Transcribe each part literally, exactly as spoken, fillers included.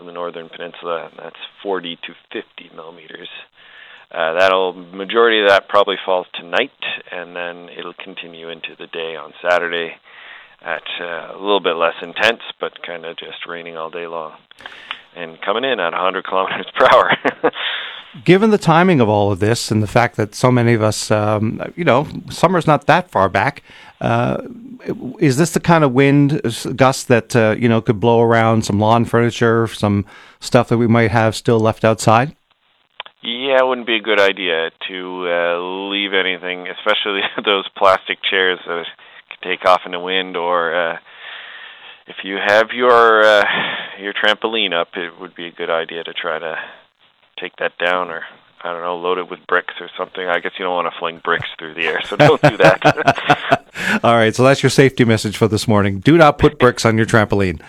the Northern Peninsula, and that's forty to fifty millimeters. Uh, that'll majority of that probably falls tonight, and then it'll continue into the day on Saturday at uh, a little bit less intense, but kind of just raining all day long, and coming in at one hundred kilometers per hour. Given the timing of all of this and the fact that so many of us, um, you know, summer's not that far back, uh, is this the kind of wind gusts that, uh, you know, could blow around some lawn furniture, some stuff that we might have still left outside? Yeah, it wouldn't be a good idea to uh, leave anything, especially those plastic chairs that could take off in the wind, or uh, if you have your uh, your trampoline up, it would be a good idea to try to take that down, or I don't know, load it with bricks or something. I guess you don't want to fling bricks through the air, so don't do that. All right, so that's your safety message for this morning. Do not put bricks on your trampoline.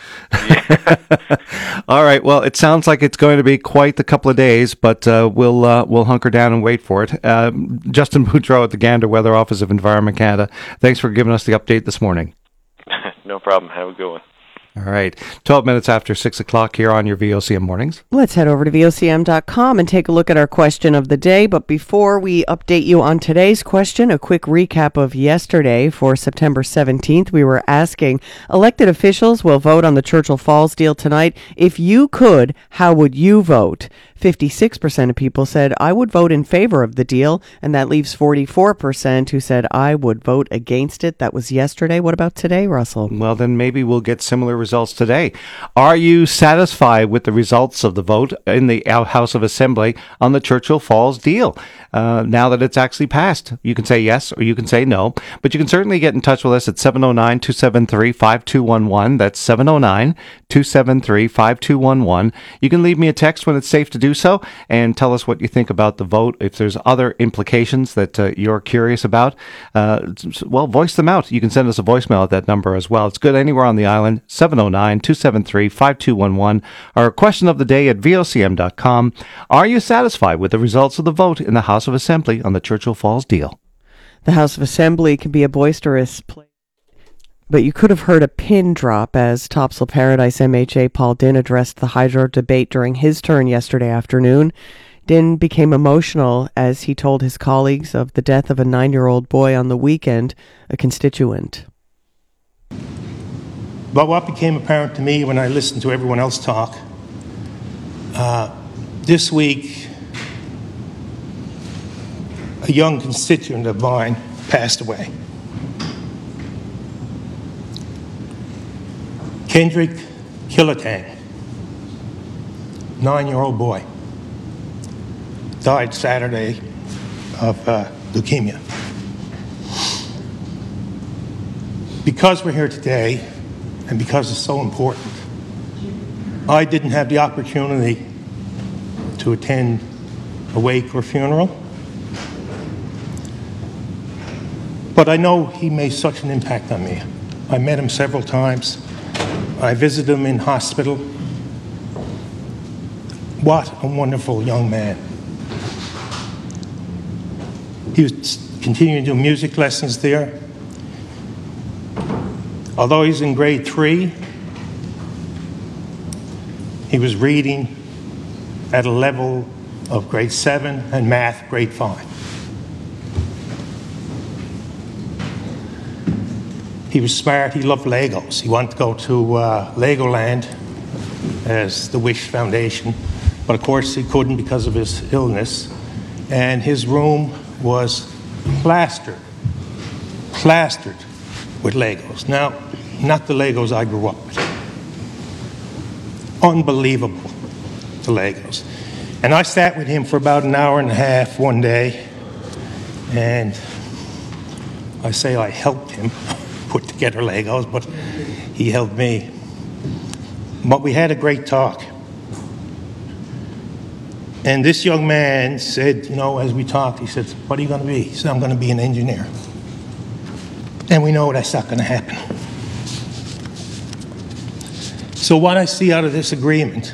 All right, well, it sounds like it's going to be quite a couple of days, but uh, we'll uh, we'll hunker down and wait for it. Uh, Justin Boudreau at the Gander Weather Office of Environment Canada, thanks for giving us the update this morning. No problem. Have a good one. All right, twelve minutes after six o'clock here on your V O C M Mornings. Let's head over to V O C M dot com and take a look at our question of the day. But before we update you on today's question, a quick recap of yesterday for September seventeenth. We were asking, elected officials will vote on the Churchill Falls deal tonight. If you could, how would you vote? fifty-six percent of people said, I would vote in favor of the deal, and that leaves forty-four percent who said, I would vote against it. That was yesterday. What about today, Russell? Well, then maybe we'll get similar results today. Are you satisfied with the results of the vote in the House of Assembly on the Churchill Falls deal? Uh, now that it's actually passed, you can say yes or you can say no, but you can certainly get in touch with us at seven oh nine, two seven three, five two one one. That's seven oh nine, two seven three, five two one one. You can leave me a text when it's safe to do so and tell us what you think about the vote. If there's other implications that uh, you're curious about, uh, well, voice them out. You can send us a voicemail at that number as well. It's good anywhere on the island, seven oh nine, two seven three, five two one one. Our question of the day at V O C M dot com. Are you satisfied with the results of the vote in the House of Assembly on the Churchill Falls deal? The House of Assembly can be a boisterous place, but you could have heard a pin drop as Topsail Paradise M H A Paul Dinn addressed the hydro debate during his turn yesterday afternoon. Dinn became emotional as he told his colleagues of the death of a nine-year-old boy on the weekend, a constituent. But what became apparent to me when I listened to everyone else talk, uh, this week, a young constituent of mine passed away. Kendrick Killatang, nine-year-old boy, died Saturday of uh, leukemia. Because we're here today, and because it's so important, I didn't have the opportunity to attend a wake or funeral, but I know he made such an impact on me. I met him several times. I visited him in hospital. What a wonderful young man. He was continuing to do music lessons there. Although he's in grade three, he was reading at a level of grade seven and math grade five. He was smart. He loved Legos. He wanted to go to uh, Legoland as the Wish Foundation, but of course he couldn't because of his illness. And his room was plastered, plastered with Legos. Now, not the Legos I grew up with. Unbelievable, the Legos. And I sat with him for about an hour and a half one day, and I say I helped him put together Legos, but he helped me. But we had a great talk. And this young man said, you know, as we talked, he said, what are you going to be? He said, I'm going to be an engineer. And we know that's not going to happen. So what I see out of this agreement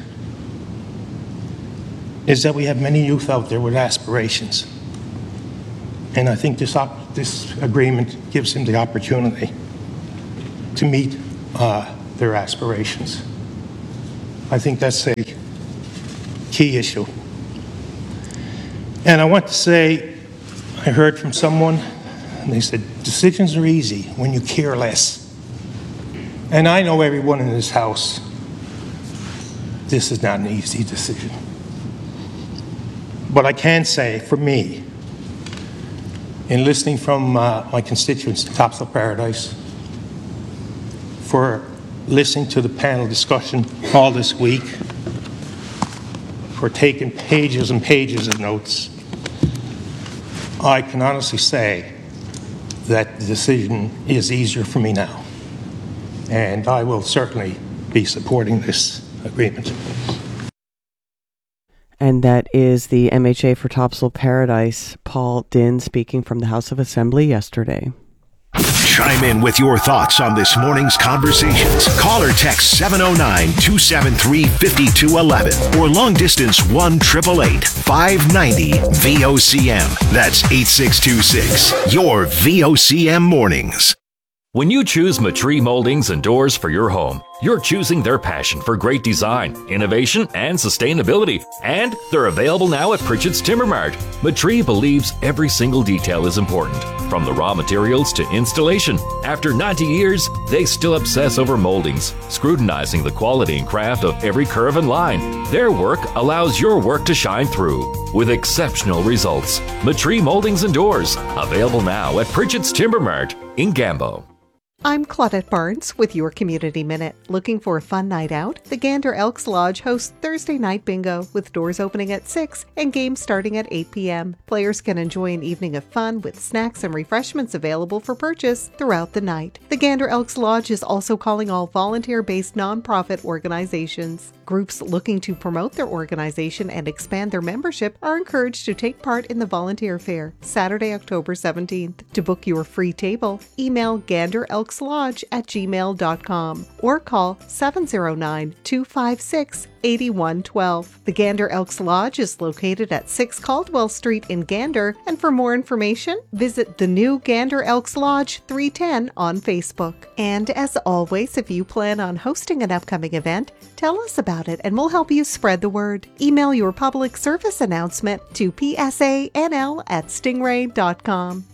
is that we have many youth out there with aspirations. And I think this, op- this agreement gives them the opportunity to meet uh, their aspirations. I think that's a key issue. And I want to say, I heard from someone, and they said, decisions are easy when you care less. And I know everyone in this house, this is not an easy decision. But I can say, for me, in listening from uh, my constituents in Topsail Paradise, for listening to the panel discussion all this week, for taking pages and pages of notes, I can honestly say that the decision is easier for me now. And I will certainly be supporting this agreement. And that is the M H A for Topsail Paradise, Paul Dinn, speaking from the House of Assembly yesterday. Chime in with your thoughts on this morning's conversations. Call or text seven oh nine, two seven three, five two one one or long distance one eight eight eight, five nine zero, V O C M. That's eight six two six. Your V O C M mornings. When you choose Matree Moldings and Doors for your home, you're choosing their passion for great design, innovation, and sustainability. And they're available now at Pritchett's Timber Mart. Matree believes every single detail is important, from the raw materials to installation. After ninety years, they still obsess over moldings, scrutinizing the quality and craft of every curve and line. Their work allows your work to shine through with exceptional results. Matree Moldings and Doors, available now at Pritchett's Timber Mart in Gambo. I'm Claudette Barnes with your Community Minute. Looking for a fun night out? The Gander Elks Lodge hosts Thursday Night Bingo with doors opening at six and games starting at eight p.m. Players can enjoy an evening of fun with snacks and refreshments available for purchase throughout the night. The Gander Elks Lodge is also calling all volunteer-based nonprofit organizations. Groups looking to promote their organization and expand their membership are encouraged to take part in the volunteer fair, Saturday, October seventeenth. To book your free table, email ganderelkslodge at gmail dot com or call seven oh nine, two five six, eight one one two. The Gander Elks Lodge is located at six Caldwell Street in Gander, and for more information, visit the new Gander Elks Lodge three ten on Facebook. And as always, if you plan on hosting an upcoming event, tell us about it and we'll help you spread the word. Email your public service announcement to p s a n l at stingray dot com.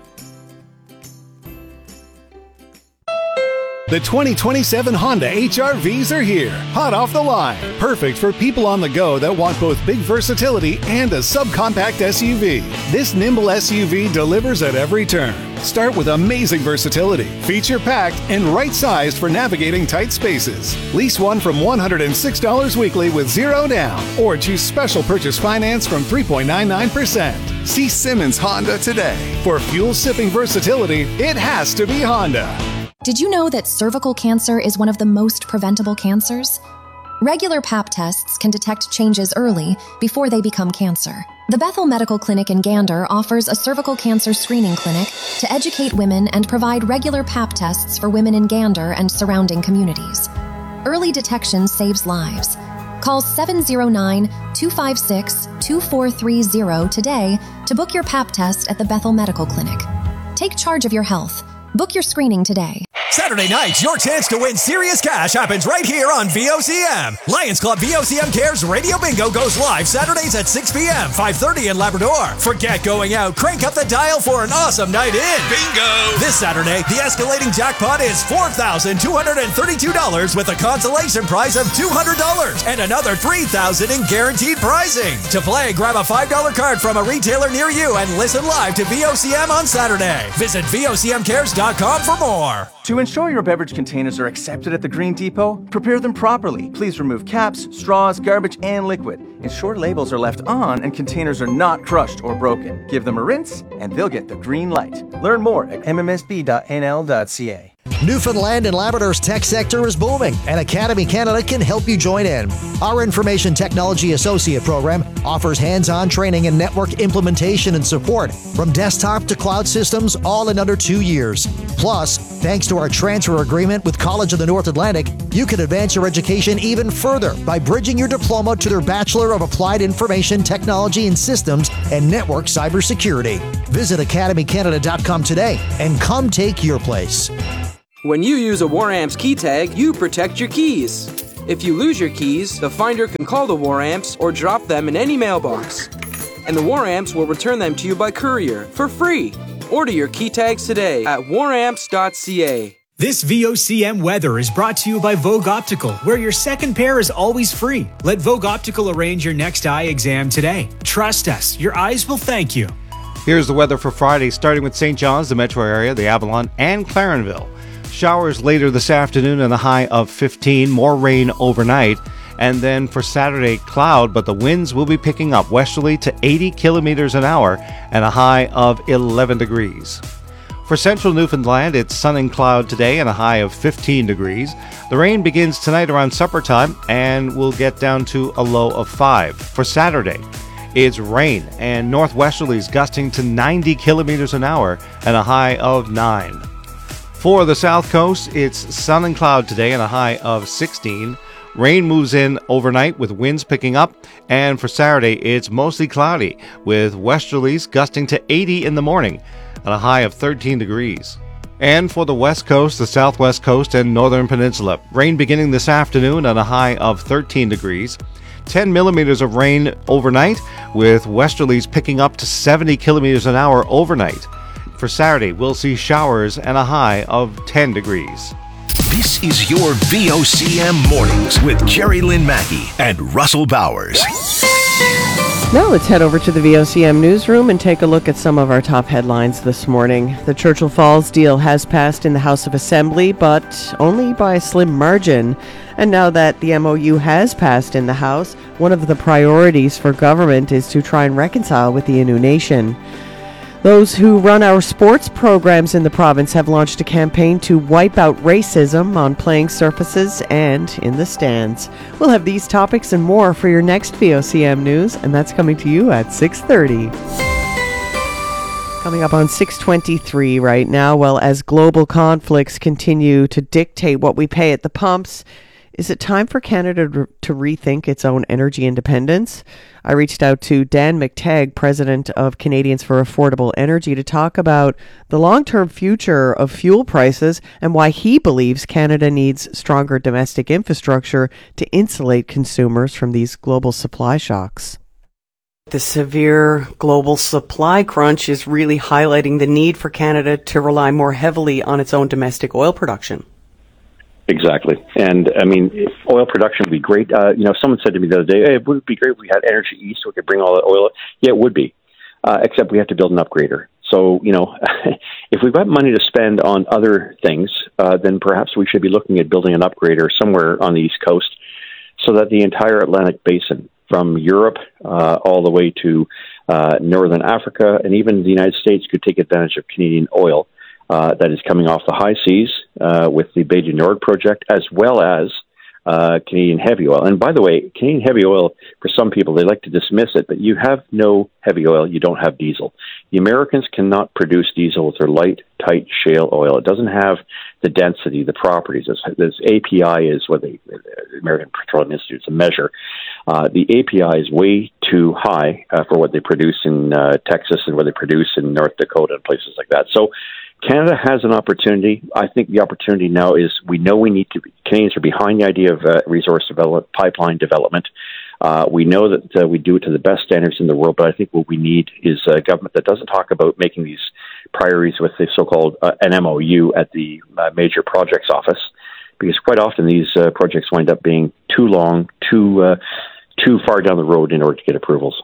The twenty twenty-seven Honda H R Vs are here, hot off the line. Perfect for people on the go that want both big versatility and a subcompact S U V. This nimble S U V delivers at every turn. Start with amazing versatility, feature-packed, and right-sized for navigating tight spaces. Lease one from one hundred six dollars weekly with zero down, or choose special purchase finance from three point nine nine percent. See Simmons Honda today. For fuel-sipping versatility, it has to be Honda. Did you know that cervical cancer is one of the most preventable cancers? Regular Pap tests can detect changes early before they become cancer. The Bethel Medical Clinic in Gander offers a cervical cancer screening clinic to educate women and provide regular Pap tests for women in Gander and surrounding communities. Early detection saves lives. Call seven oh nine, two five six, two four three zero today to book your Pap test at the Bethel Medical Clinic. Take charge of your health. Book your screening today. Saturday nights, your chance to win serious cash happens right here on V O C M. Lions Club V O C M Cares Radio Bingo goes live Saturdays at six p.m., five thirty in Labrador. Forget going out. Crank up the dial for an awesome night in. Bingo! This Saturday, the escalating jackpot is four thousand two hundred thirty-two dollars with a consolation prize of two hundred dollars and another three thousand dollars in guaranteed prizing. To play, grab a five dollar card from a retailer near you and listen live to V O C M on Saturday. Visit V O C M cares dot com for more. To ensure your beverage containers are accepted at the Green Depot, prepare them properly. Please remove caps, straws, garbage, and liquid. Ensure labels are left on and containers are not crushed or broken. Give them a rinse, and they'll get the green light. Learn more at m m s b dot n l dot c a. Newfoundland and Labrador's tech sector is booming, and Academy Canada can help you join in. Our Information Technology Associate program offers hands-on training in network implementation and support, from desktop to cloud systems, all in under two years. Plus, thanks to our transfer agreement with College of the North Atlantic, you can advance your education even further by bridging your diploma to their Bachelor of Applied Information Technology and Systems and Network Cybersecurity. Visit academy canada dot com today and come take your place. When you use a War Amps key tag, you protect your keys. If you lose your keys, the finder can call the War Amps or drop them in any mailbox. And the War Amps will return them to you by courier for free. Order your key tags today at war amps dot c a. This V O C M weather is brought to you by Vogue Optical, where your second pair is always free. Let Vogue Optical arrange your next eye exam today. Trust us, your eyes will thank you. Here's the weather for Friday, starting with Saint John's, the metro area, the Avalon, and Clarenville. Showers later this afternoon and a high of fifteen. More rain overnight. And then for Saturday, cloud, but the winds will be picking up westerly to eighty kilometers an hour and a high of eleven degrees. For central Newfoundland, it's sun and cloud today and a high of fifteen degrees. The rain begins tonight around supper time and will get down to a low of five. For Saturday, it's rain and northwesterlies gusting to ninety kilometers an hour and a high of nine. For the south coast, it's sun and cloud today and a high of sixteen. Rain moves in overnight with winds picking up, and for Saturday, it's mostly cloudy with westerlies gusting to eighty in the morning and a high of thirteen degrees. And for the west coast, the southwest coast, and northern peninsula, rain beginning this afternoon and a high of thirteen degrees. ten millimeters of rain overnight with westerlies picking up to seventy kilometers an hour overnight. For Saturday, we'll see showers and a high of ten degrees. This is your V O C M Mornings with Jerry Lynn Mackey and Russell Bowers. Now let's head over to the V O C M newsroom and take a look at some of our top headlines this morning. The Churchill Falls deal has passed in the House of Assembly, but only by a slim margin. And now that the M O U has passed in the House, one of the priorities for government is to try and reconcile with the Innu Nation. Those who run our sports programs in the province have launched a campaign to wipe out racism on playing surfaces and in the stands. We'll have these topics and more for your next V O C M News, and that's coming to you at six thirty. Coming up on six twenty-three right now, well, as global conflicts continue to dictate what we pay at the pumps, is it time for Canada to rethink its own energy independence? I reached out to Dan McTagg, president of Canadians for Affordable Energy, to talk about the long-term future of fuel prices and why he believes Canada needs stronger domestic infrastructure to insulate consumers from these global supply shocks. The severe global supply crunch is really highlighting the need for Canada to rely more heavily on its own domestic oil production. Exactly. And, I mean, if oil production would be great. Uh, you know, someone said to me the other day, hey, it would be great if we had Energy East so we could bring all that oil. Yeah, it would be, uh, except we have to build an upgrader. So, you know, if we've got money to spend on other things, uh, then perhaps we should be looking at building an upgrader somewhere on the East Coast so that the entire Atlantic Basin, from Europe uh, all the way to uh, Northern Africa and even the United States, could take advantage of Canadian oil. Uh, that is coming off the high seas uh, with the Bay du Nord project, as well as uh, Canadian heavy oil. And by the way, Canadian heavy oil, for some people, they like to dismiss it, but you have no heavy oil, you don't have diesel. The Americans cannot produce diesel with their light, tight shale oil. It doesn't have the density, the properties. This, this A P I is what the American Petroleum Institute is a measure. Uh, the A P I is way too high uh, for what they produce in uh, Texas and what they produce in North Dakota and places like that. So Canada has an opportunity. I think the opportunity now is we know we need to be, Canadians are behind the idea of uh, resource development, pipeline development. Uh, we know that uh, we do it to the best standards in the world, but I think what we need is a government that doesn't talk about making these priorities with the so-called uh, an M O U at the uh, major projects office, because quite often these uh, projects wind up being too long, too uh, too far down the road in order to get approvals.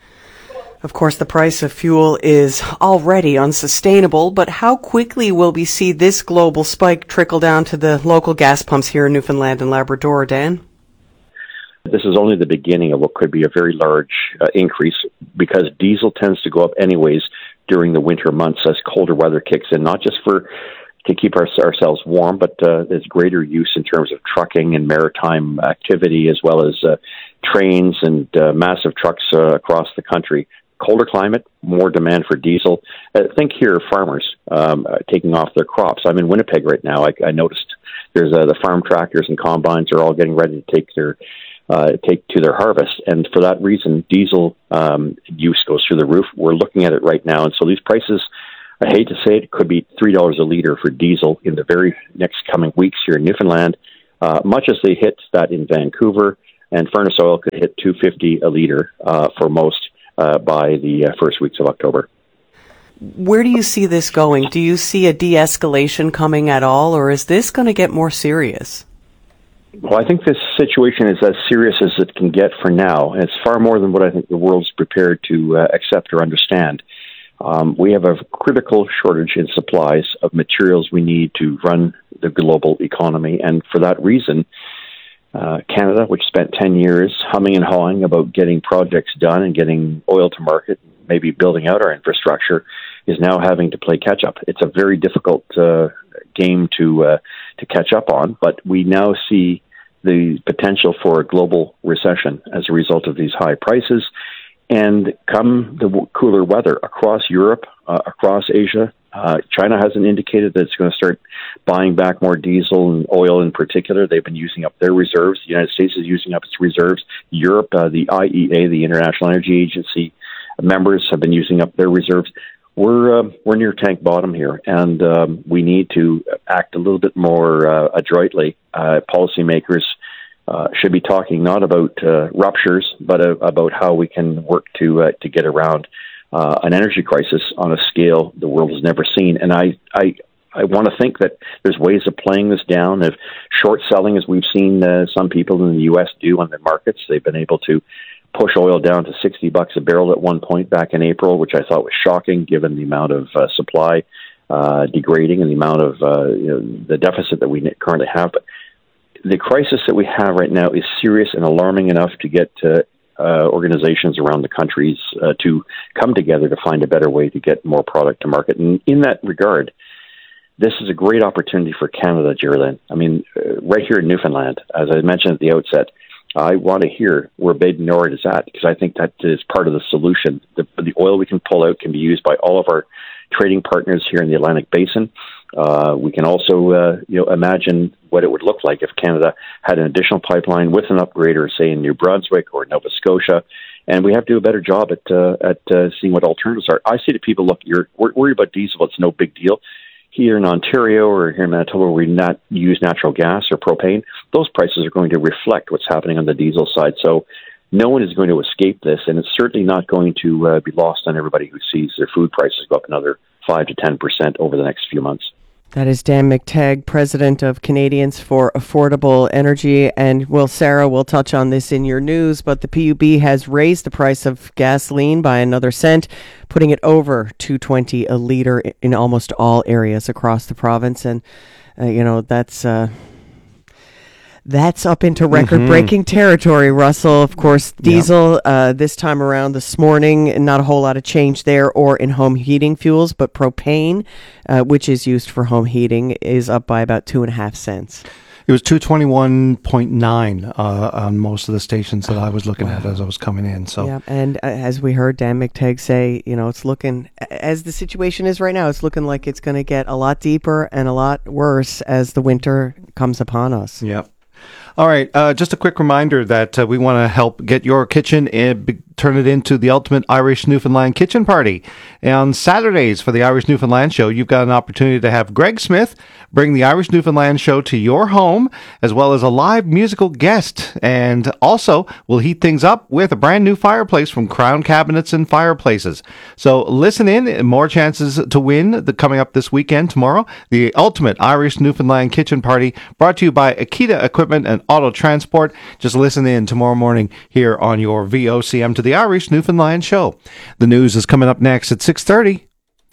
Of course, the price of fuel is already unsustainable, but how quickly will we see this global spike trickle down to the local gas pumps here in Newfoundland and Labrador, Dan? This is only the beginning of what could be a very large uh, increase, because diesel tends to go up anyways during the winter months as colder weather kicks in, not just for to keep our, ourselves warm, but uh, there's greater use in terms of trucking and maritime activity, as well as uh, trains and uh, massive trucks uh, across the country. Colder climate, more demand for diesel. Uh, think here, farmers um, uh, taking off their crops. I'm in Winnipeg right now. I, I noticed there's uh, the farm tractors and combines are all getting ready to take their uh, take to their harvest, and for that reason, diesel um, use goes through the roof. We're looking at it right now, and so these prices, I hate to say it, could be three dollars a liter for diesel in the very next coming weeks here in Newfoundland. uh, much as they hit that in Vancouver, and furnace oil could hit two fifty a liter uh, for most uh, by the uh, first weeks of October. Where do you see this going? Do you see a de-escalation coming at all, or is this going to get more serious? Well, I think this situation is as serious as it can get for now. It's far more than what I think the world's prepared to uh, accept or understand. Um, we have a critical shortage in supplies of materials we need to run the global economy, and for that reason, uh, Canada, which spent ten years humming and hawing about getting projects done and getting oil to market, maybe building out our infrastructure, is now having to play catch-up. It's a very difficult uh, game to uh, to catch up on, but we now see the potential for a global recession as a result of these high prices. And come the w- cooler weather across Europe, uh, across Asia, uh, China hasn't indicated that it's going to start buying back more diesel and oil in particular. They've been using up their reserves. The United States is using up its reserves. Europe, uh, the I E A, the International Energy Agency, members have been using up their reserves. We're uh, we're near tank bottom here, and um, we need to act a little bit more uh, adroitly. Uh, policymakers uh, should be talking not about uh, ruptures, but uh, about how we can work to uh, to get around uh, an energy crisis on a scale the world has never seen. And I I, I want to think that there's ways of playing this down. If short selling, as we've seen uh, some people in the U S do on their markets, they've been able to push oil down to sixty bucks a barrel at one point back in April, which I thought was shocking given the amount of uh, supply uh, degrading and the amount of uh, you know, the deficit that we currently have. But the crisis that we have right now is serious and alarming enough to get uh, uh, organizations around the countries uh, to come together to find a better way to get more product to market. And in that regard, this is a great opportunity for Canada, Geraldine. I mean, uh, right here in Newfoundland, as I mentioned at the outset, I want to hear where Bay du Nord is at, because I think that is part of the solution. The, the oil we can pull out can be used by all of our trading partners here in the Atlantic Basin. Uh, we can also, uh, you know, imagine what it would look like if Canada had an additional pipeline with an upgrader, say in New Brunswick or Nova Scotia. And we have to do a better job at uh, at uh, seeing what alternatives are. I say to people, look, you're worried about diesel; it's no big deal. Here in Ontario or here in Manitoba, where we not use natural gas or propane, those prices are going to reflect what's happening on the diesel side. So no one is going to escape this, and it's certainly not going to uh, be lost on everybody who sees their food prices go up another five to ten percent over the next few months. That is Dan McTeague, president of Canadians for Affordable Energy. And, well, Sarah, we'll touch on this in your news, but the P U B has raised the price of gasoline by another cent, putting it over two twenty a liter in almost all areas across the province. And, uh, you know, that's... Uh, That's up into record-breaking mm-hmm. territory, Russell. Of course, diesel yep. uh, this time around this morning, not a whole lot of change there or in home heating fuels, but propane, uh, which is used for home heating, is up by about two and a half cents. It was two twenty-one point nine uh, on most of the stations that I was looking wow. at as I was coming in. So, yeah, and uh, as we heard Dan McTeague say, you know, it's looking, as the situation is right now, it's looking like it's going to get a lot deeper and a lot worse as the winter comes upon us. Yep. All right, uh, just a quick reminder that uh, we want to help get your kitchen and be- turn it into the ultimate Irish Newfoundland kitchen party. And on Saturdays for the Irish Newfoundland Show, you've got an opportunity to have Greg Smith bring the Irish Newfoundland Show to your home, as well as a live musical guest. And also, we'll heat things up with a brand new fireplace from Crown Cabinets and Fireplaces. So listen in, more chances to win the, coming up this weekend, tomorrow. The ultimate Irish Newfoundland kitchen party, brought to you by Akita Equipment and Auto Transport. Just listen in tomorrow morning here on your V O C M to the Irish Newfoundland Show. The news is coming up next at six thirty.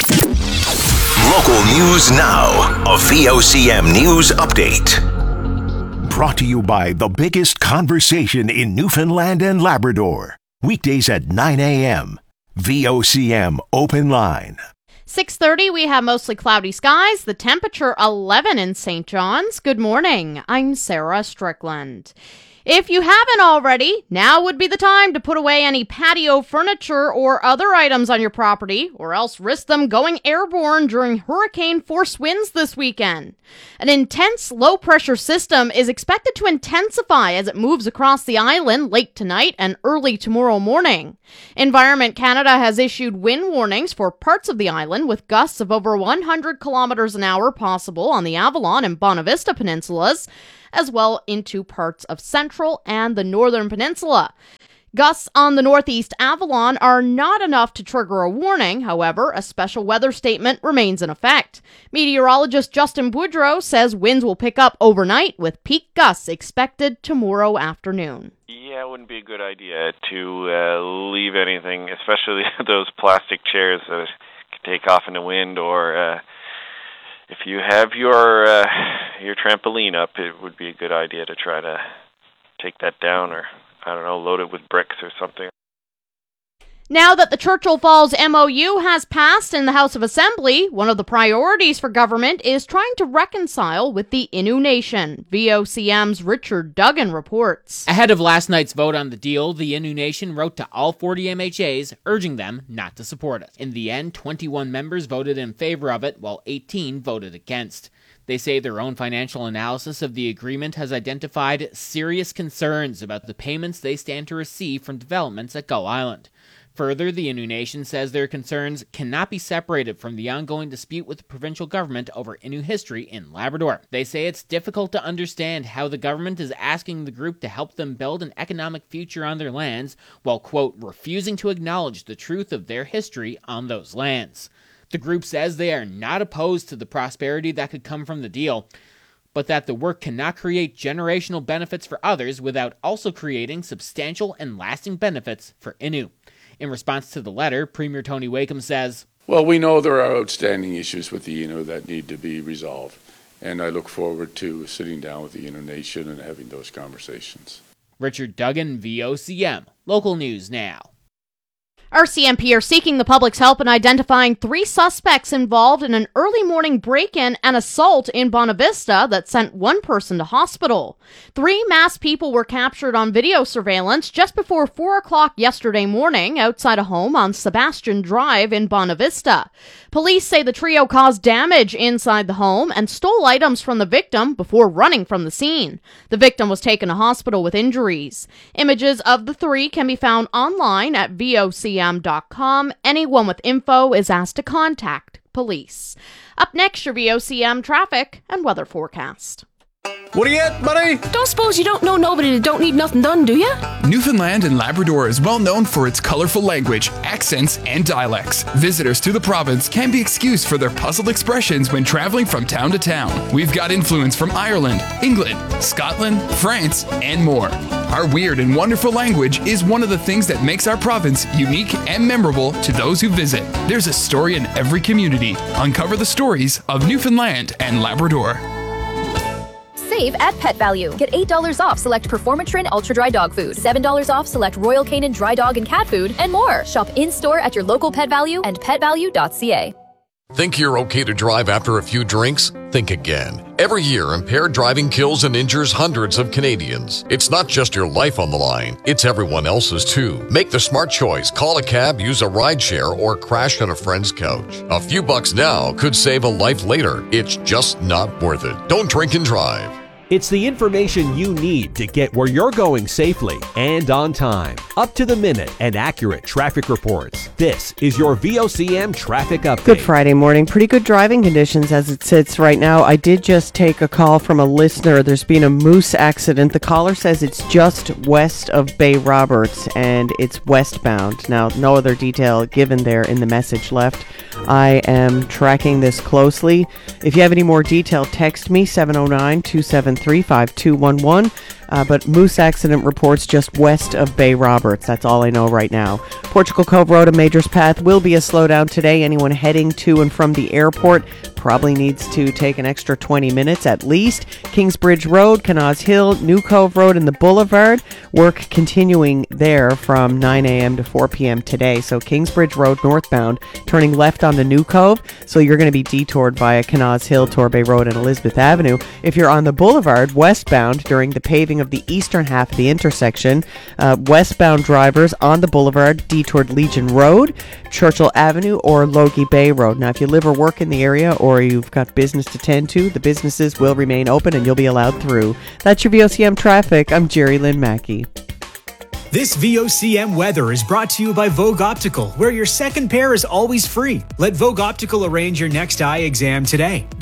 Local news now. A V O C M news update. Brought to you by the biggest conversation in Newfoundland and Labrador. Weekdays at nine a.m. V O C M Open Line. six thirty, we have mostly cloudy skies. The temperature eleven in Saint John's. Good morning. I'm Sarah Strickland. If you haven't already, now would be the time to put away any patio furniture or other items on your property, or else risk them going airborne during hurricane-force winds this weekend. An intense low-pressure system is expected to intensify as it moves across the island late tonight and early tomorrow morning. Environment Canada has issued wind warnings for parts of the island, with gusts of over one hundred kilometers an hour possible on the Avalon and Bonavista peninsulas. as well into parts of central and the northern peninsula. Gusts on the northeast Avalon are not enough to trigger a warning. However, a special weather statement remains in effect. Meteorologist Justin Boudreau says winds will pick up overnight with peak gusts expected tomorrow afternoon. Yeah, it wouldn't be a good idea to uh, leave anything, especially those plastic chairs that can take off in the wind, or uh, if you have your uh, your trampoline up, it would be a good idea to try to take that down, or I don't know, load it with bricks or something. Now that the Churchill Falls M O U has passed in the House of Assembly, one of the priorities for government is trying to reconcile with the Innu Nation. V O C M's Richard Duggan reports. Ahead of last night's vote on the deal, the Innu Nation wrote to all forty M H As, urging them not to support it. In the end, twenty-one members voted in favor of it, while eighteen voted against. They say their own financial analysis of the agreement has identified serious concerns about the payments they stand to receive from developments at Gull Island. Further, the Innu Nation says their concerns cannot be separated from the ongoing dispute with the provincial government over Innu history in Labrador. They say it's difficult to understand how the government is asking the group to help them build an economic future on their lands, while, quote, refusing to acknowledge the truth of their history on those lands. The group says they are not opposed to the prosperity that could come from the deal, but that the work cannot create generational benefits for others without also creating substantial and lasting benefits for Innu. In response to the letter, Premier Tony Wakeham says, well, we know there are outstanding issues with the Innu that need to be resolved, and I look forward to sitting down with the Innu Nation and having those conversations. Richard Duggan, V O C M. Local News Now. R C M P are seeking the public's help in identifying three suspects involved in an early morning break-in and assault in Bonavista that sent one person to hospital. Three masked people were captured on video surveillance just before four o'clock yesterday morning outside a home on Sebastian Drive in Bonavista. Police say the trio caused damage inside the home and stole items from the victim before running from the scene. The victim was taken to hospital with injuries. Images of the three can be found online at V O C M dot com. Anyone with info is asked to contact police. Up next, your V O C M traffic and weather forecast. What do you get, buddy? Don't suppose you don't know nobody that don't need nothing done, do you? Newfoundland and Labrador is well known for its colorful language, accents, and dialects. Visitors to the province can be excused for their puzzled expressions when traveling from town to town. We've got influence from Ireland, England, Scotland, France, and more. Our weird and wonderful language is one of the things that makes our province unique and memorable to those who visit. There's a story in every community. Uncover the stories of Newfoundland and Labrador. Save at Pet Value. Get eight dollars off select Performatrin Ultra Dry Dog Food, seven dollars off select Royal Canin Dry Dog and Cat Food, and more. Shop in-store at your local Pet Value and pet value dot c a. Think you're okay to drive after a few drinks? Think again. Every year, impaired driving kills and injures hundreds of Canadians. It's not just your life on the line, it's everyone else's too. Make the smart choice. Call a cab, use a rideshare, or crash on a friend's couch. A few bucks now could save a life later. It's just not worth it. Don't drink and drive. It's the information you need to get where you're going safely and on time. Up to the minute and accurate traffic reports. This is your V O C M Traffic Update. Good Friday morning. Pretty good driving conditions as it sits right now. I did just take a call from a listener. There's been a moose accident. The caller says it's just west of Bay Roberts and it's westbound. Now, no other detail given there in the message left. I am tracking this closely. If you have any more detail, text me seven oh nine, two seven three, five two one one. Uh, but moose accident reports just west of Bay Roberts. That's all I know right now. Portugal Cove Road and Majors Path will be a slowdown today. Anyone heading to and from the airport probably needs to take an extra twenty minutes at least. Kingsbridge Road, Canaz Hill, New Cove Road, and the Boulevard. Work continuing there from nine a.m. to four p.m. today. So Kingsbridge Road northbound, turning left onto New Cove. So you're going to be detoured via Canaz Hill, Torbay Road, and Elizabeth Avenue. If you're on the Boulevard westbound during the paving of the eastern half of the intersection, uh, westbound drivers on the Boulevard detoured Legion Road, Churchill Avenue, or Logie Bay Road. Now, if you live or work in the area or you've got business to tend to, the businesses will remain open and you'll be allowed through. That's your V O C M traffic. I'm Jerry Lynn Mackey. This V O C M weather is brought to you by Vogue Optical, where your second pair is always free. Let Vogue Optical arrange your next eye exam today.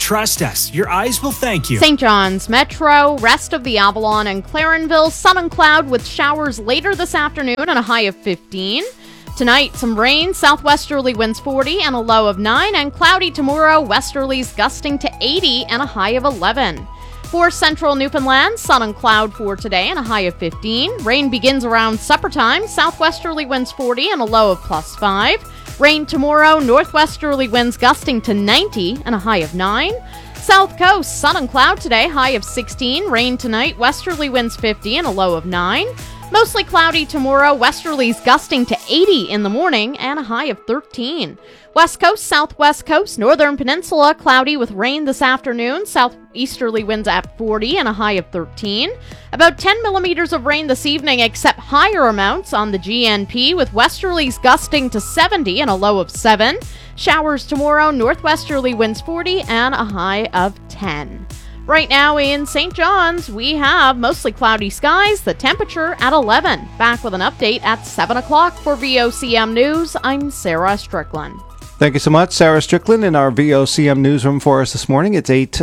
Trust us, your eyes will thank you. Saint John's Metro, rest of the Avalon and Clarenville, sun and cloud with showers later this afternoon and a high of fifteen. Tonight, some rain, southwesterly winds forty and a low of nine, and cloudy tomorrow, westerlies gusting to eighty and a high of eleven. For central Newfoundland, sun and cloud for today and a high of fifteen. Rain begins around supper time, southwesterly winds forty and a low of plus five. Rain tomorrow, northwesterly winds gusting to ninety and a high of nine. South coast, sun and cloud today, high of sixteen. Rain tonight, westerly winds fifty and a low of nine. Mostly cloudy tomorrow, westerlies gusting to eighty in the morning and a high of thirteen. West coast, southwest coast, northern peninsula, cloudy with rain this afternoon. Southeasterly winds at forty and a high of thirteen. About ten millimeters of rain this evening, except higher amounts on the G N P with westerlies gusting to seventy and a low of seven. Showers tomorrow, northwesterly winds forty and a high of ten. Right now in Saint John's, we have mostly cloudy skies, the temperature at eleven. Back with an update at seven o'clock for V O C M News. I'm Sarah Strickland. Thank you so much, Sarah Strickland, in our V O C M newsroom for us this morning. It's eight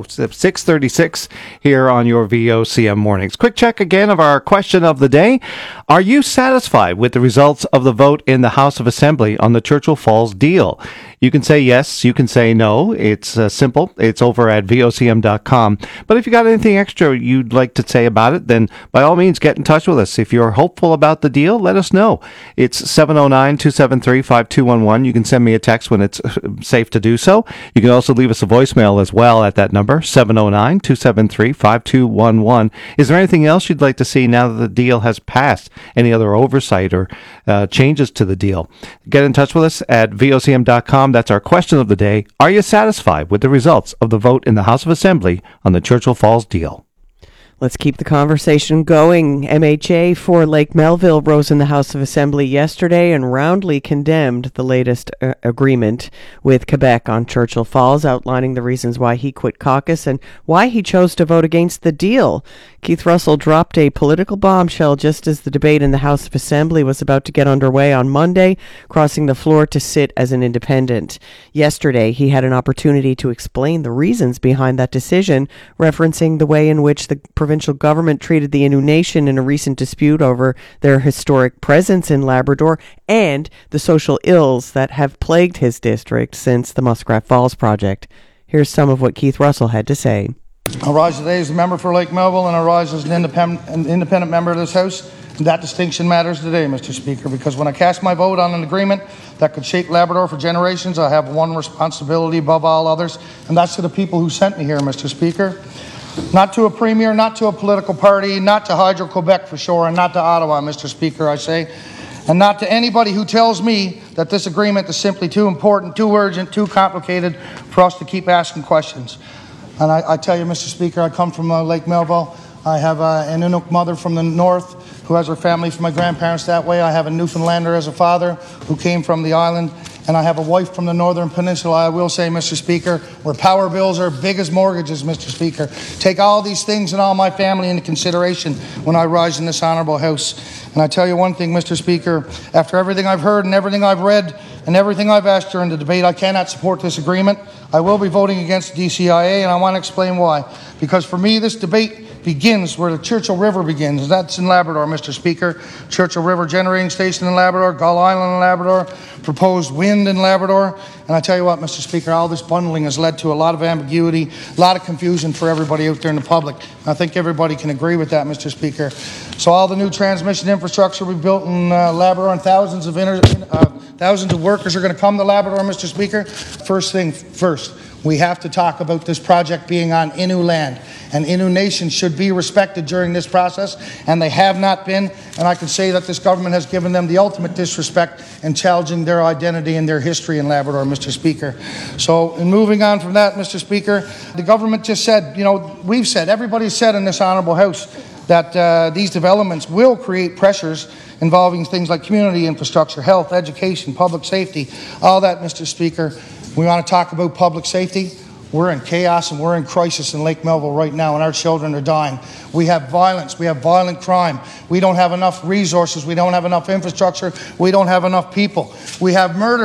six thirty-six here on your V O C M mornings. Quick check again of our question of the day. Are you satisfied with the results of the vote in the House of Assembly on the Churchill Falls deal? You can say yes, you can say no. It's uh, simple. It's over at V O C M dot com. But if you got anything extra you'd like to say about it, then by all means get in touch with us. If you're hopeful about the deal, let us know. It's seven oh nine, two seven three, five two one one. You can send me a text when it's safe to do so. You can also leave us a voicemail as well at that number, seven oh nine, two seven three, five two one one. Is there anything else you'd like to see now that the deal has passed? Any other oversight or uh, changes to the deal? Get in touch with us at V O C M dot com. That's our question of the day. Are you satisfied with the results of the vote in the House of Assembly on the Churchill Falls deal? Let's keep the conversation going. M H A for Lake Melville rose in the House of Assembly yesterday and roundly condemned the latest uh, agreement with Quebec on Churchill Falls, outlining the reasons why he quit caucus and why he chose to vote against the deal. Keith Russell dropped a political bombshell just as the debate in the House of Assembly was about to get underway on Monday, crossing the floor to sit as an independent. Yesterday, he had an opportunity to explain the reasons behind that decision, referencing the way in which the provincial government treated the Innu Nation in a recent dispute over their historic presence in Labrador and the social ills that have plagued his district since the Muskrat Falls project. Here's some of what Keith Russell had to say. I rise today as a member for Lake Melville, and I rise as an independent, an independent member of this House. And that distinction matters today, Mister Speaker, because when I cast my vote on an agreement that could shape Labrador for generations, I have one responsibility above all others, and that's to the people who sent me here, Mister Speaker. Not to a premier, not to a political party, not to Hydro-Quebec for sure, and not to Ottawa, Mister Speaker, I say. And not to anybody who tells me that this agreement is simply too important, too urgent, too complicated for us to keep asking questions. And I, I tell you, Mister Speaker, I come from uh, Lake Melville. I have uh, an Inuk mother from the north who has her family from my grandparents that way. I have a Newfoundlander as a father who came from the island. And I have a wife from the Northern Peninsula, I will say, Mister Speaker, where power bills are big as mortgages, Mister Speaker. Take all these things and all my family into consideration when I rise in this honourable House. And I tell you one thing, Mister Speaker, after everything I've heard and everything I've read and everything I've asked during the debate, I cannot support this agreement. I will be voting against D C I A, and I want to explain why. Because for me, this debate begins where the Churchill River begins. That's in Labrador, Mister Speaker. Churchill River Generating Station in Labrador, Gull Island in Labrador, proposed wind in Labrador. And I tell you what, Mister Speaker, all this bundling has led to a lot of ambiguity, a lot of confusion for everybody out there in the public. I think everybody can agree with that, Mister Speaker. So all the new transmission infrastructure we built in uh, Labrador, and thousands of inter uh, thousands of workers are going to come to Labrador, Mister Speaker. First thing first, we have to talk about this project being on Innu land. And Innu Nation should be respected during this process, and they have not been. And I can say that this government has given them the ultimate disrespect in challenging their identity and their history in Labrador, Mister Speaker. So in moving on from that, Mister Speaker, the government just said, you know, we've said, everybody's said in this honourable House that uh, these developments will create pressures involving things like community infrastructure, health, education, public safety, all that, Mister Speaker. We want to talk about public safety. We're in chaos and we're in crisis in Lake Melville right now, and our children are dying. We have violence. We have violent crime. We don't have enough resources. We don't have enough infrastructure. We don't have enough people. We have murders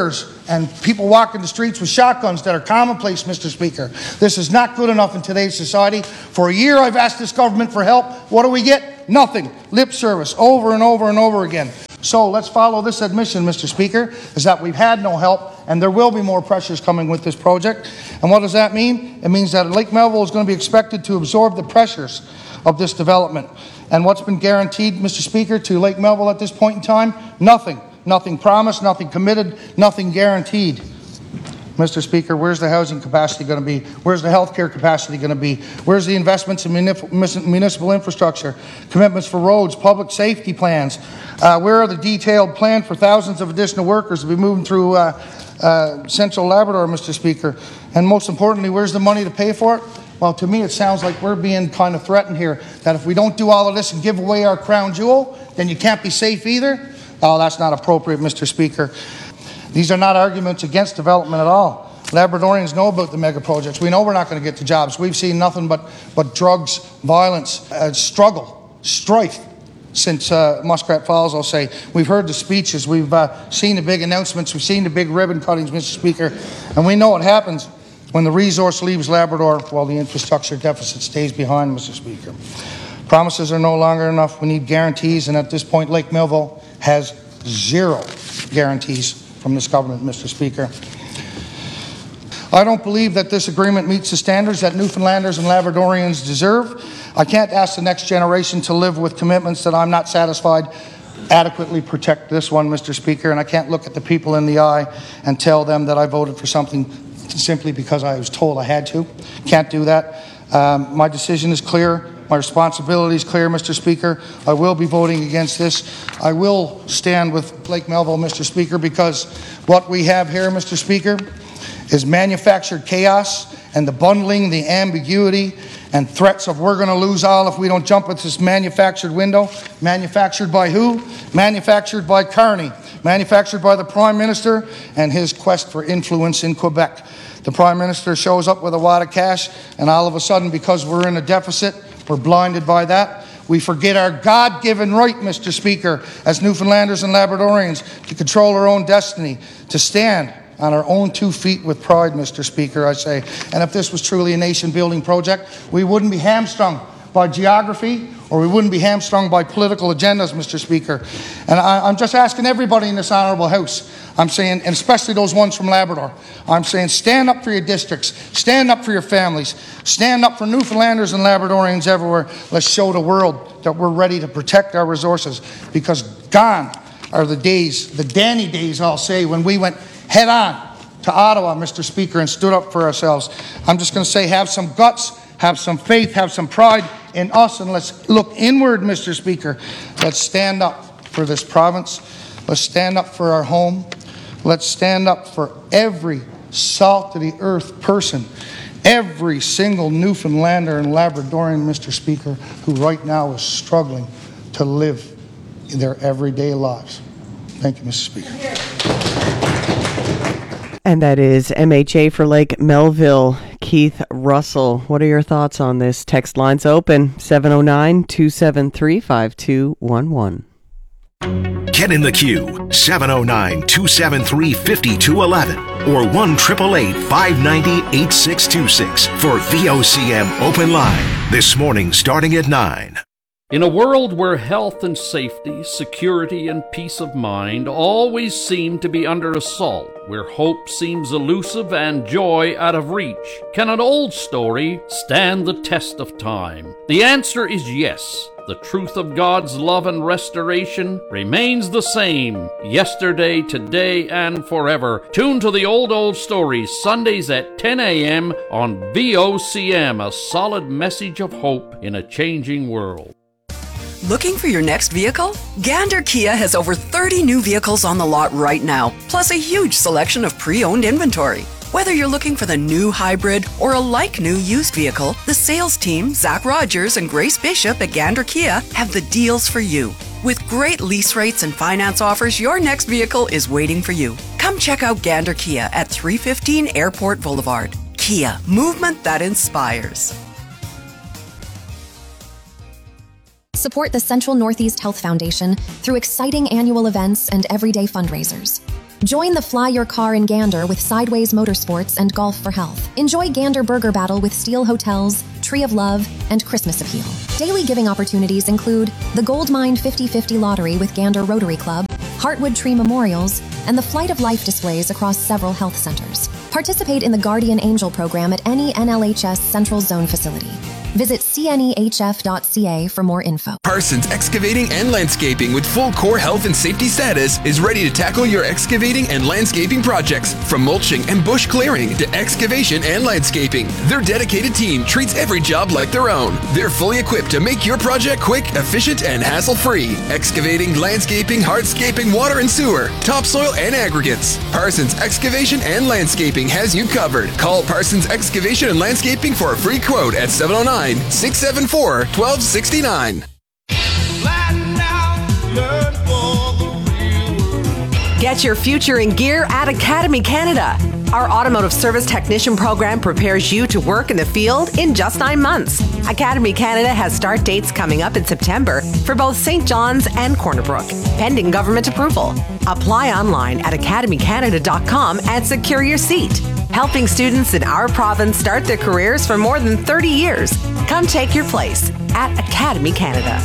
and people walking the streets with shotguns that are commonplace, Mister Speaker. This is not good enough in today's society. For a year I've asked this government for help. What do we get? Nothing. Lip service over and over and over again. So let's follow this admission, Mister Speaker, is that we've had no help and there will be more pressures coming with this project. And what does that mean? It means that Lake Melville is going to be expected to absorb the pressures of this development. And what's been guaranteed, Mister Speaker, to Lake Melville at this point in time? Nothing. Nothing promised, nothing committed, nothing guaranteed. Mister Speaker, where's the housing capacity going to be? Where's the healthcare capacity going to be? Where's the investments in municipal infrastructure, commitments for roads, public safety plans? Uh, where are the detailed plan for thousands of additional workers to be moving through uh, uh, Central Labrador, Mister Speaker? And most importantly, where's the money to pay for it? Well, to me, it sounds like we're being kind of threatened here, that if we don't do all of this and give away our crown jewel, then you can't be safe either. Oh, that's not appropriate, Mister Speaker. These are not arguments against development at all. Labradorians know about the mega projects. We know we're not going to get the jobs. We've seen nothing but, but drugs, violence, uh, struggle, strife since uh, Muskrat Falls, I'll say. We've heard the speeches. We've uh, seen the big announcements. We've seen the big ribbon cuttings, Mister Speaker. And we know what happens when the resource leaves Labrador while the infrastructure deficit stays behind, Mister Speaker. Promises are no longer enough. We need guarantees. And at this point, Lake Melville has zero guarantees from this government, Mister Speaker. I don't believe that this agreement meets the standards that Newfoundlanders and Labradorians deserve. I can't ask the next generation to live with commitments that I'm not satisfied adequately protect this one, Mister Speaker, and I can't look at the people in the eye and tell them that I voted for something simply because I was told I had to. Can't do that. Um, my decision is clear. My responsibility is clear, Mister Speaker. I will be voting against this. I will stand with Lake Melville, Mister Speaker, because what we have here, Mister Speaker, is manufactured chaos and the bundling, the ambiguity, and threats of we're going to lose all if we don't jump at this manufactured window. Manufactured by who? Manufactured by Carney. Manufactured by the Prime Minister and his quest for influence in Quebec. The Prime Minister shows up with a wad of cash, and all of a sudden, because we're in a deficit, we're blinded by that. We forget our God-given right, Mister Speaker, as Newfoundlanders and Labradorians, to control our own destiny, to stand on our own two feet with pride, Mister Speaker, I say. And if this was truly a nation-building project, we wouldn't be hamstrung by geography, or we wouldn't be hamstrung by political agendas, Mister Speaker. And I, I'm just asking everybody in this honourable House, I'm saying, and especially those ones from Labrador, I'm saying stand up for your districts, stand up for your families, stand up for Newfoundlanders and Labradorians everywhere. Let's show the world that we're ready to protect our resources, because gone are the days, the Danny days, I'll say, when we went head on to Ottawa, Mister Speaker, and stood up for ourselves. I'm just going to say have some guts, have some faith, have some pride in us, and let's look inward, Mister Speaker. Let's stand up for this province. Let's stand up for our home. Let's stand up for every salt of the earth person, every single Newfoundlander and Labradorian, Mister Speaker, who right now is struggling to live in their everyday lives. Thank you, Mister Speaker. And that is M H A for Lake Melville, Keith Russell. What are your thoughts on this? Text lines open, seven oh nine, two seven three, five two one one. Get in the queue, seven oh nine, two seven three, five two one one or one eight eight eight, five nine zero, eight six two six for V O C M Open Line. This morning starting at nine. In a world where health and safety, security and peace of mind always seem to be under assault, where hope seems elusive and joy out of reach, can an old story stand the test of time? The answer is yes. The truth of God's love and restoration remains the same, yesterday, today, and forever. Tune to the Old Old Stories, Sundays at ten a.m. on V O C M, a solid message of hope in a changing world. Looking for your next vehicle? Gander Kia has over thirty new vehicles on the lot right now, plus a huge selection of pre-owned inventory. Whether you're looking for the new hybrid or a like-new used vehicle, the sales team, Zach Rogers and Grace Bishop at Gander Kia, have the deals for you. With great lease rates and finance offers, your next vehicle is waiting for you. Come check out Gander Kia at three fifteen Airport Boulevard. Kia, movement that inspires. Support the Central Northeast Health Foundation through exciting annual events and everyday fundraisers. Join the Fly Your Car in Gander with Sideways Motorsports and Golf for Health. Enjoy Gander Burger Battle with Steel Hotels, Tree of Love, and Christmas Appeal. Daily giving opportunities include the Goldmine fifty fifty Lottery with Gander Rotary Club, Heartwood Tree Memorials, and the Flight of Life displays across several health centers. Participate in the Guardian Angel program at any N L H S Central Zone facility. Visit C N E H F dot C A for more info. Parsons Excavating and Landscaping with full core health and safety status is ready to tackle your excavating and landscaping projects. From mulching and bush clearing to excavation and landscaping, their dedicated team treats every job like their own. They're fully equipped to make your project quick, efficient, and hassle-free. Excavating, landscaping, hardscaping, water and sewer, topsoil, and aggregates. Parsons Excavation and Landscaping has you covered. Call Parsons Excavation and Landscaping for a free quote at seven oh nine, six seven four, one two six nine. Get your future in gear at Academy Canada. Our automotive service technician program prepares you to work in the field in just nine months. Academy Canada has start dates coming up in September for both Saint John's and Corner Brook, pending government approval. Apply online at academy canada dot com and secure your seat. Helping students in our province start their careers for more than thirty years. Come take your place at Academy Canada.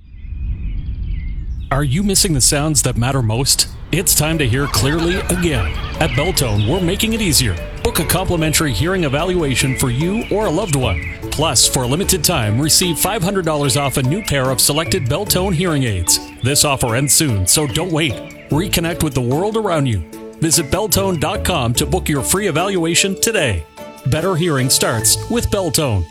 Are you missing the sounds that matter most? It's time to hear clearly again. At Beltone, we're making it easier. Book a complimentary hearing evaluation for you or a loved one. Plus, for a limited time, receive five hundred dollars off a new pair of selected Beltone hearing aids. This offer ends soon, so don't wait. Reconnect with the world around you. Visit beltone dot com to book your free evaluation today. Better hearing starts with Beltone.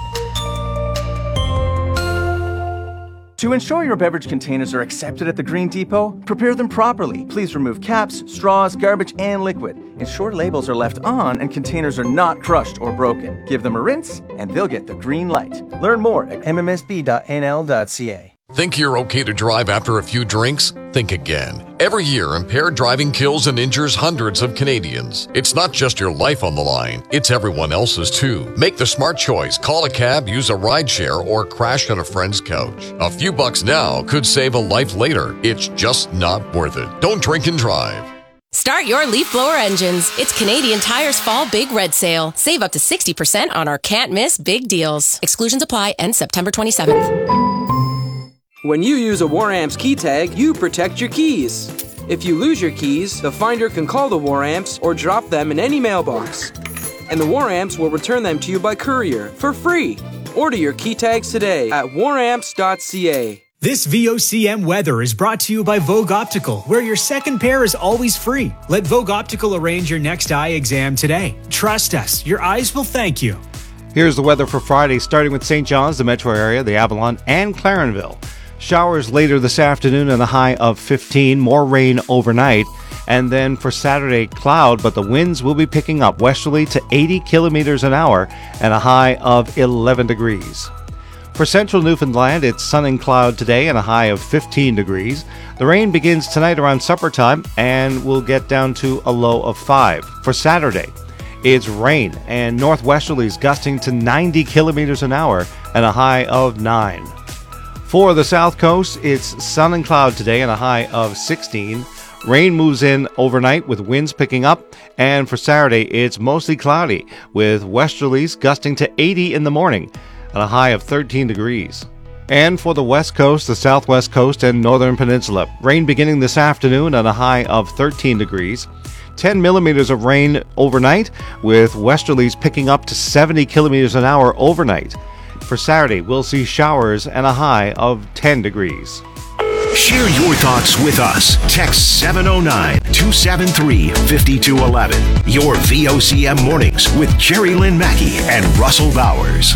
To ensure your beverage containers are accepted at the Green Depot, prepare them properly. Please remove caps, straws, garbage, and liquid. Ensure labels are left on and containers are not crushed or broken. Give them a rinse, and they'll get the green light. Learn more at m m s b dot n l dot c a. Think you're okay to drive after a few drinks? Think again. Every year, impaired driving kills and injures hundreds of Canadians. It's not just your life on the line, it's everyone else's too. Make the smart choice. Call a cab, use a rideshare, or crash on a friend's couch. A few bucks now could save a life later. It's just not worth it. Don't drink and drive. Start your leaf blower engines. It's Canadian Tire's Fall Big Red Sale. Save up to sixty percent on our can't miss big deals. Exclusions apply. Ends September twenty-seventh. When you use a WarAmps key tag, you protect your keys. If you lose your keys, the finder can call the WarAmps or drop them in any mailbox. And the WarAmps will return them to you by courier for free. Order your key tags today at war amps dot c a. This V O C M weather is brought to you by Vogue Optical, where your second pair is always free. Let Vogue Optical arrange your next eye exam today. Trust us, your eyes will thank you. Here's the weather for Friday, starting with Saint John's, the metro area, the Avalon, and Clarenville. Showers later this afternoon and a high of fifteen. More rain overnight. And then for Saturday, cloud, but the winds will be picking up westerly to eighty kilometers an hour and a high of eleven degrees. For central Newfoundland, it's sun and cloud today and a high of fifteen degrees. The rain begins tonight around supper time and will get down to a low of five. For Saturday, it's rain and northwesterlies gusting to ninety kilometers an hour and a high of nine. For the south coast, it's sun and cloud today and a high of sixteen. Rain moves in overnight with winds picking up. And for Saturday, it's mostly cloudy with westerlies gusting to eighty in the morning and a high of thirteen degrees. And for the west coast, the southwest coast, and northern peninsula, rain beginning this afternoon and a high of thirteen degrees. ten millimeters of rain overnight with westerlies picking up to seventy kilometers an hour overnight. For Saturday, we'll see showers and a high of ten degrees. Share your thoughts with us. Text seven oh nine, two seven three, five two one one. Your V O C M Mornings with Jerry Lynn Mackey and Russell Bowers.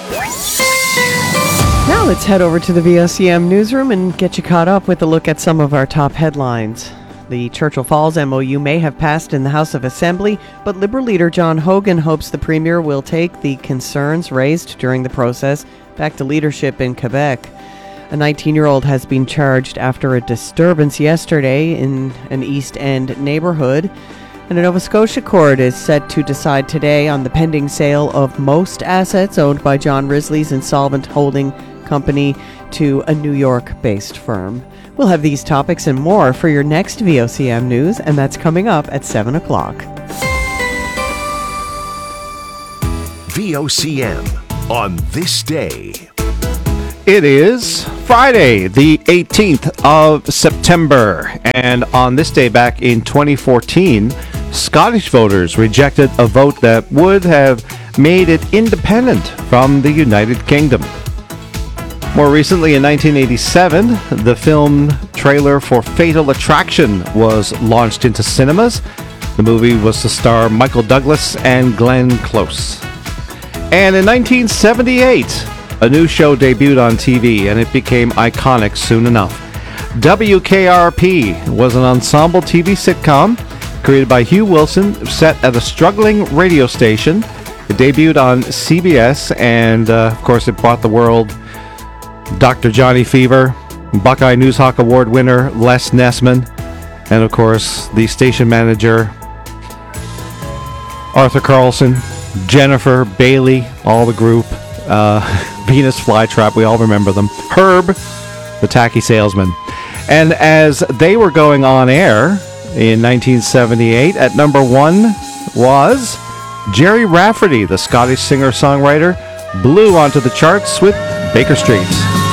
Now let's head over to the V O C M newsroom and get you caught up with a look at some of our top headlines. The Churchill Falls M O U may have passed in the House of Assembly, but Liberal leader John Hogan hopes the Premier will take the concerns raised during the process back to leadership in Quebec. A nineteen-year-old has been charged after a disturbance yesterday in an East End neighborhood. And a Nova Scotia court is set to decide today on the pending sale of most assets owned by John Risley's insolvent holding company to a New York-based firm. We'll We'll have these topics and more for your next V O C M news, and that's coming up at seven o'clock. V O C M on this day. It is Friday, the eighteenth of September, and on this day back in twenty fourteen, Scottish voters rejected a vote that would have made it independent from the United Kingdom. More recently, in nineteen eighty-seven, the film trailer for Fatal Attraction was launched into cinemas. The movie was to star Michael Douglas and Glenn Close. And in nineteen seventy-eight, a new show debuted on T V, and it became iconic soon enough. W K R P was an ensemble T V sitcom created by Hugh Wilson, set at a struggling radio station. It debuted on C B S, and uh, of course it brought the world Doctor Johnny Fever, Buckeye Newshawk Award winner Les Nessman, and of course the station manager Arthur Carlson, Jennifer, Bailey, all the group, uh, Venus Flytrap, we all remember them, Herb, the tacky salesman. And as they were going on air in nineteen seventy-eight, at number one was Jerry Rafferty, the Scottish singer-songwriter, blew onto the charts with Baker Street.